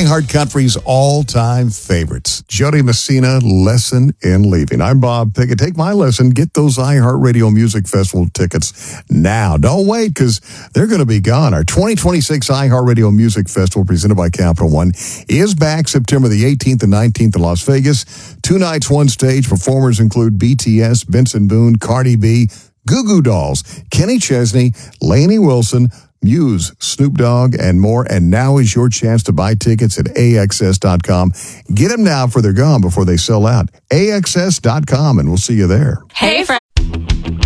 iHeart Country's all-time favorites. Jody Messina, Lesson in Leaving. I'm Bob Pickett. Take my lesson. Get those iHeart Radio Music Festival tickets now. Don't wait, because they're going to be gone. Our 2026 iHeart Radio Music Festival, presented by Capital One, is back September the 18th and 19th in Las Vegas. 2 nights, 1 stage. Performers include BTS, Benson Boone, Cardi B, Goo Goo Dolls, Kenny Chesney, Lainey Wilson, Muse, Snoop Dogg, and more. And now is your chance to buy tickets at AXS.com. Get them now before they're gone, before they sell out. AXS.com, and we'll see you there. Hey, friend.